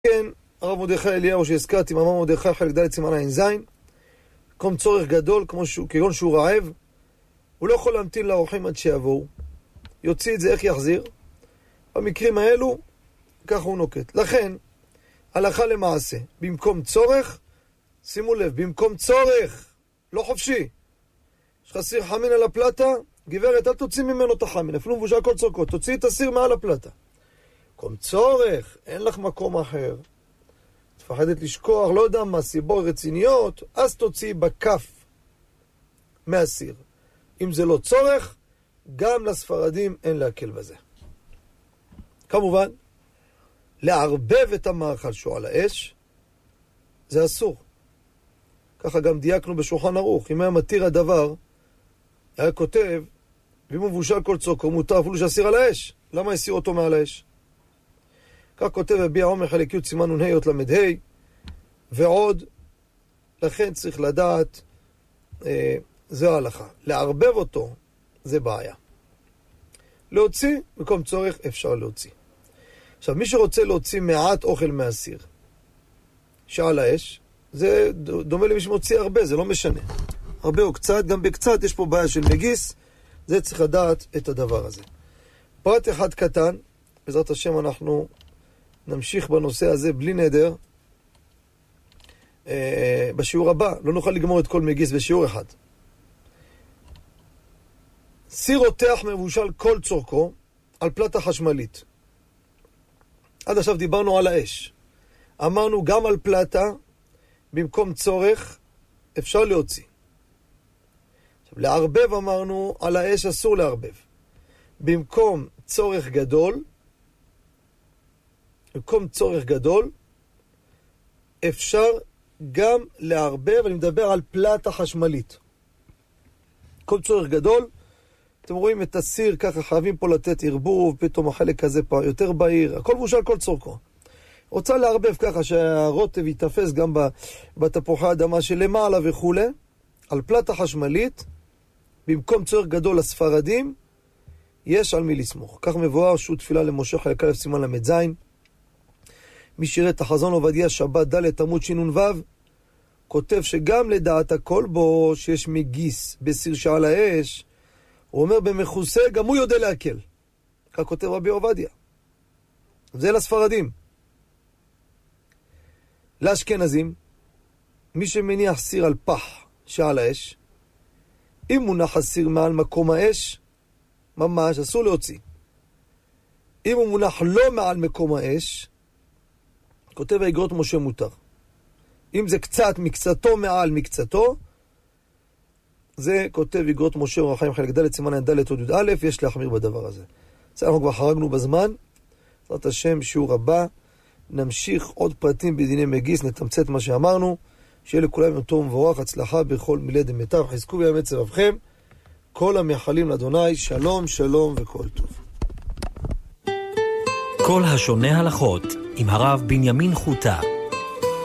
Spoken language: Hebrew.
כן, הרב מרדכי אליהו שהזכרתי, מאמר מרדכי חלק ד' סימן ע"ז, מקום צורך גדול, כגון שהוא רעב, הוא לא יכול להמתין לאורחים עד שיבואו, יוציא את זה, איך יחזיר? במקרים האלו, ככה הוא נוקט. לכן, הלכה למעשה, במקום צורך, שימו לב, במקום צורך, לא חופשי. יש לך סיר חמין על הפלטה, גברת, אל תוציא ממנו את החמין, אפילו מבושל כל צורכו, תוציא את הסיר מעל הפלטה. במקום צורך, אין לך מקום אחר. תפחדת לשכוח, לא יודע מה, סיבות רציניות, אז תוציא בכף מהסיר. אם זה לא צורך, גם לספרדים אין להקל בזה. כמובן, לערבב את המאכל שהוא על האש, זה אסור. ככה גם דייקנו בשולחן ערוך. אם היה מתיר הדבר, היה כותב, ואם הוא מבושל כל צורכו, מותר אפילו שהסיר על האש. למה הסיר אותו מעל האש? כך כותב הביע עומר חלק י' סימן נ"ה אות למ"ה, ועוד, לכן צריך לדעת, זו ההלכה. לערבב אותו, זה בעיה. להוציא, במקום צורך, אפשר להוציא. עכשיו, מי שרוצה להוציא מעט אוכל מהסיר, שעל האש, זה דומה למי שמוציא הרבה, זה לא משנה. הרבה או קצת, גם בקצת יש פה בעיה של מגיס, זה צריך לדעת את הדבר הזה. פרט אחד קטן, בעזרת השם אנחנו נמשיך בנושא הזה בלי נדר, בשיעור הבא, לא נוכל לגמור את כל מגיס בשיעור אחד. סיר רותח מבושל כל צורכו על פלטה חשמלית. עד עכשיו דיברנו על האש. אמרנו גם על פלטה, במקום צורך, אפשר להוציא. עכשיו, לערבב אמרנו, על האש אסור לערבב. במקום צורך גדול, אפשר גם לערבב, אני מדבר על פלטה חשמלית. כל צורך גדול, אתם רואים את הסיר ככה, חייבים פה לתת ערבוב, פתאום החלק הזה פה יותר בהיר, הכל מבושל כל צורכו. רוצה לערבב ככה שהרוטב יתפס גם בתפוחי האדמה שלמעלה וכו', על פלטה חשמלית, במקום צורך גדול לספרדים, יש על מי לסמוך. כך מבואר שהוא תפילה למשה חלק א' סימן ל"ז, מי שיראה את החזון עובדיה שבת ד' עמוד שנ"ו, כותב שגם לדעת הכל בו שיש מגיס בסיר שעל האש, הוא אומר במחוסה גם הוא יודע להקל. כך כותב רבי עובדיה. זה לספרדים. לאשכנזים, מי שמניח סיר על פח שעל האש, אם מונח הסיר מעל מקום האש, ממש אסור להוציא. אם הוא מונח לא מעל מקום האש, כותב האגרות משה מותר. אם זה קצת מקצתו מעל מקצתו, זה כותב אגרות משה אור החיים חלק ד' סימן ד' אות י"א, יש להחמיר בדבר הזה. אז אנחנו כבר חרגנו בזמן, בעזרת השם שיעור הבא, נמשיך עוד פרטים בדיני מגיס, נתמצת מה שאמרנו, שיהיה לכולם יום טוב ומבורך, הצלחה בכל מילי דמיטב, חזקו ויאמץ לבבכם, כל המייחלים לאדוני, שלום שלום וכל טוב. כל השונה הלכות עם הרב בנימין חוטה.